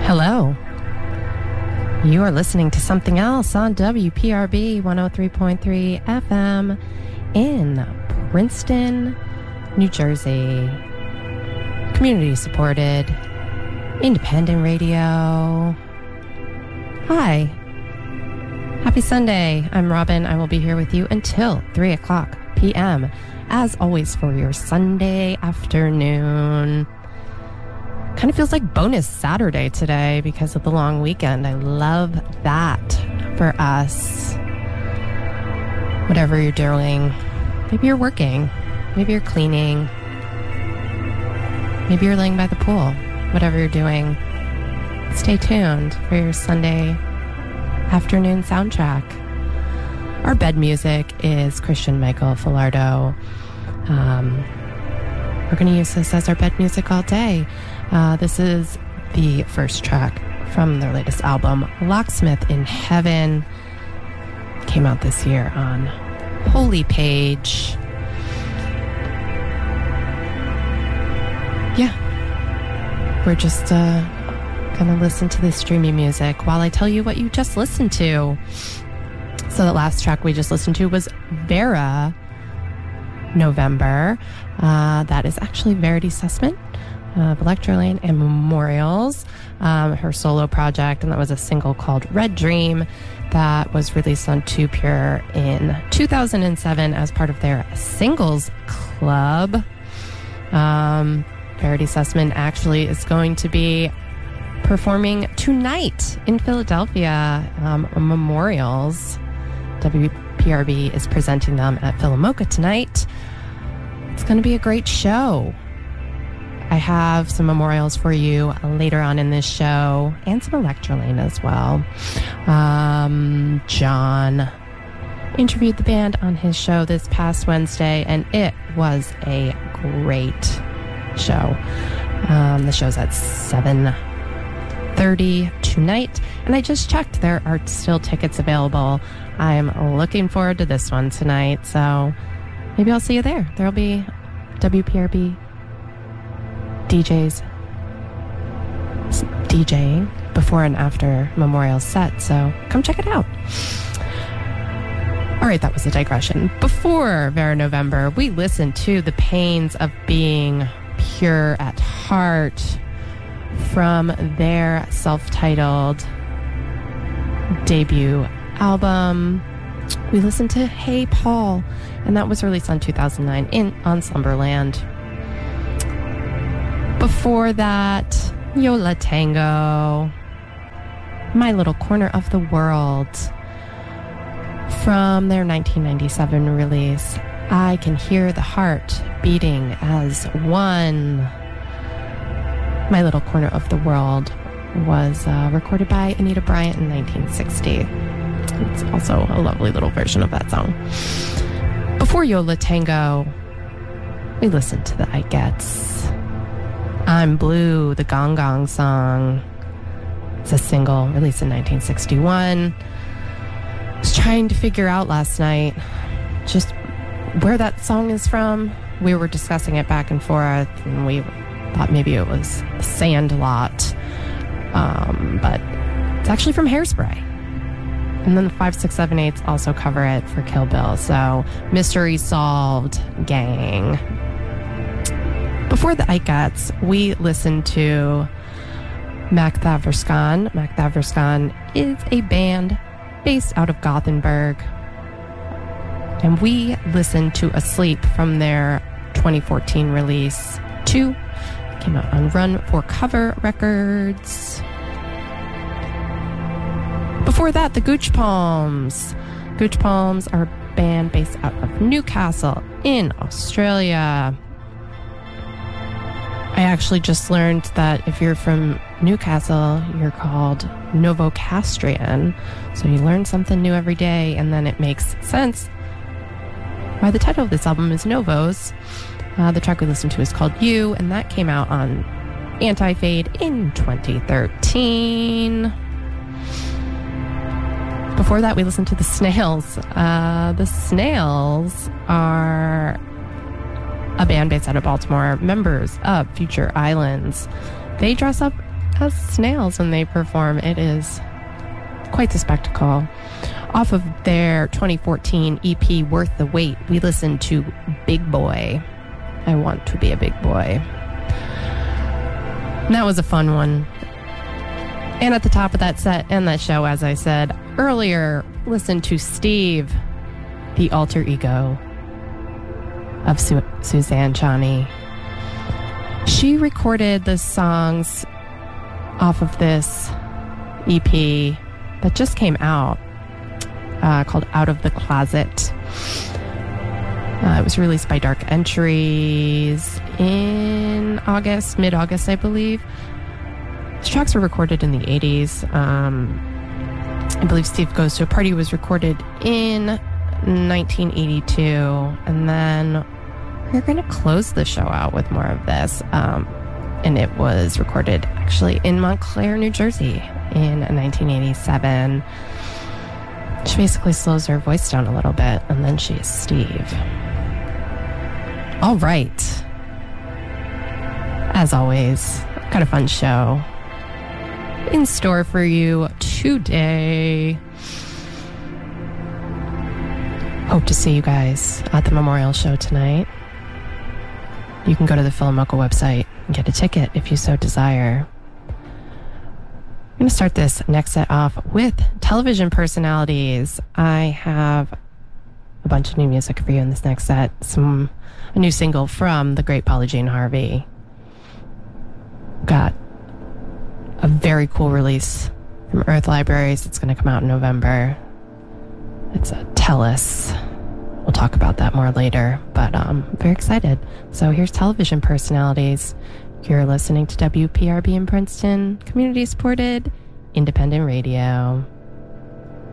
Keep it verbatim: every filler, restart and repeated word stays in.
Hello. You are listening to something else on W P R B one oh three point three F M in Princeton, New Jersey. Community supported, independent radio. Hi. Happy Sunday. I'm Robin. I will be here with you until three o'clock p.m. as always for your Sunday afternoon. Kind of feels like bonus Saturday today because of the long weekend. I love that for us. Whatever you're doing, maybe you're working, maybe you're cleaning, maybe you're laying by the pool. Whatever you're doing, stay tuned for your Sunday afternoon soundtrack. Our bed music is Christian Michael Filardo. Um, we're going to use this as our bed music all day. Uh, this is the first track from their latest album, Locksmith in Heaven. Came out this year on Holy Page. Yeah. We're just uh, going to listen to this streamy music while I tell you what you just listened to. So the last track we just listened to was Vera November. Uh, that is actually Verity Sussman of Electrolane and Memorials, um, her solo project, and that was a single called Red Dream that was released on Too Pure in two thousand seven as part of their singles club. Um, Verity Sussman actually is going to be performing tonight in Philadelphia, um, Memorials. W P R B is presenting them at Philomoka tonight. It's going to be a great show. I have some memorials for you later on in this show and some Electrolane as well. Um, John interviewed the band on his show this past Wednesday, and it was a great show. Um, the show's at seven thirty tonight, and I just checked. There are still tickets available. I'm looking forward to this one tonight, so maybe I'll see you there. There'll be W P R B D Js DJing before and after Memorial set, so come check it out. All right, that was a digression. Before Vera November, we listened to The Pains of Being Pure at Heart from their self-titled debut album. We listened to Hey Paul, and that was released on two thousand nine in on Slumberland. Before that, Yo La Tengo, My Little Corner of the World, from their nineteen ninety-seven release, I Can Hear the Heart Beating as One. My Little Corner of the World was uh, recorded by Anita Bryant in nineteen sixty. It's also a lovely little version of that song. Before Yo La Tengo, we listened to the Ikettes. I'm Blue, the Gong Gong song. It's a single released in nineteen sixty-one. I was trying to figure out last night just where that song is from. We were discussing it back and forth, and we thought maybe it was Sandlot. Um, but it's actually from Hairspray. And then the five six seven eights also cover it for Kill Bill. So, mystery solved, gang. Before the Ikettes, we listened to Mac Thaverskan. Mac Thaverskan is a band based out of Gothenburg. And we listened to Asleep from their twenty fourteen release, two. Came out on Run for Cover Records. Before that, the Gooch Palms. Gooch Palms are a band based out of Newcastle in Australia. I actually just learned that if you're from Newcastle, you're called Novocastrian. So you learn something new every day, and then it makes sense why the title of this album is Novos. Uh, the track we listened to is called You, and that came out on Anti-Fade in twenty thirteen. Before that, we listened to The Snails. Uh, the Snails are a band based out of Baltimore, members of Future Islands. They dress up has snails when they perform. It is quite the spectacle. Off of their twenty fourteen E P, Worth the Wait, we listened to Big Boy. I Want to Be a Big Boy. And that was a fun one. And at the top of that set and that show, as I said earlier, listen to Steve, the alter ego of Su- Suzanne Chani. She recorded the songs off of this E P that just came out, uh, called Out of the Closet. Uh, it was released by Dark Entries in August, mid-August, I believe. These tracks were recorded in the eighties. Um, I believe Steve Goes to a Party was recorded in nineteen eighty-two. And then we're going to close the show out with more of this. Um, and it was recorded actually in Montclair, New Jersey in nineteen eighty-seven. She basically slows her voice down a little bit, and then she is Steve. All right. As always, got a fun show in store for you today. Hope to see you guys at the memorial show tonight. You can go to the Philomoka website and get a ticket if you so desire. I'm going to start this next set off with television personalities. I have a bunch of new music for you in this next set. Some a new single from the great Polly Jane Harvey. Got a very cool release from Earth Libraries. It's going to come out in November. It's a Tellus. We'll talk about that more later, but um, I'm very excited. So here's television personalities. You're listening to W P R B in Princeton, community supported, independent radio.